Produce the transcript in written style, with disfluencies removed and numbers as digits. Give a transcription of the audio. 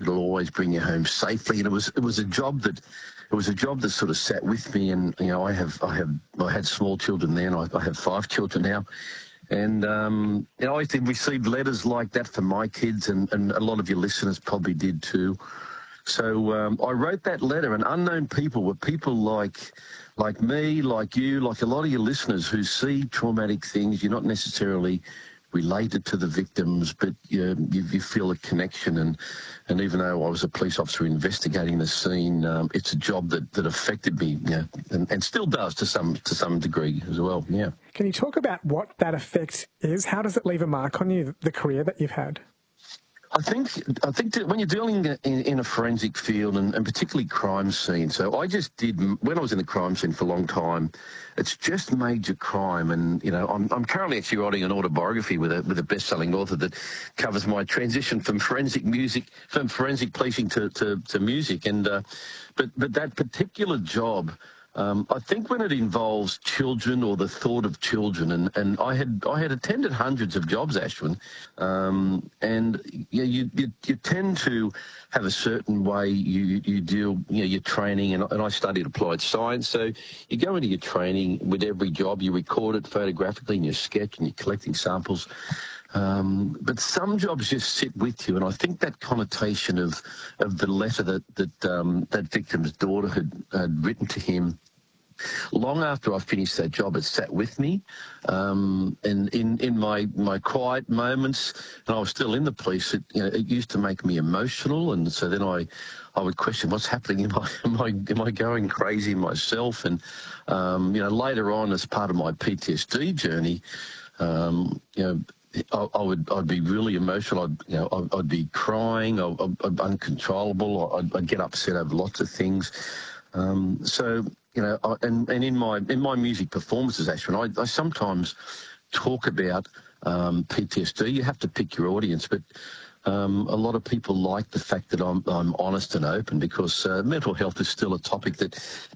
it'll always bring you home safely. And it was a job that sort of sat with me. And you know, I had small children then. I have 5 children now. And you know, I think received letters like that from my kids, and a lot of your listeners probably did too. So I wrote that letter, and unknown people were people like me, like you, like a lot of your listeners who see traumatic things. You're not necessarily related to the victims, but you feel a connection. And even though I was a police officer investigating the scene, it's a job that affected me, you know, and still does to some degree as well. Yeah. Can you talk about what that effect is? How does it leave a mark on you, the career that you've had? I think that when you're dealing in a forensic field, and particularly crime scene, so I just did, when I was in the crime scene for a long time, it's just major crime. And, you know, I'm currently actually writing an autobiography with a best-selling author that covers my transition from forensic policing to music. And but that particular job, I think when it involves children or the thought of children, and I had attended hundreds of jobs, Ashwin, and you tend to have a certain way you deal, you know, your training, and I studied applied science, so you go into your training with every job, you record it photographically and you sketch and you're collecting samples. But some jobs just sit with you, and I think that connotation of the letter that victim's daughter had written to him, long after I finished that job, it sat with me. And in my quiet moments, and I was still in the police, it used to make me emotional, and so then I would question what's happening. Am I going crazy myself? And later on, as part of my PTSD journey, I'd be really emotional. I'd be crying. I'd be uncontrollable. I'd get upset over lots of things. And in my music performances, Ashwin, I sometimes talk about PTSD. You have to pick your audience, but a lot of people like the fact that I'm honest and open, because mental health is still a topic that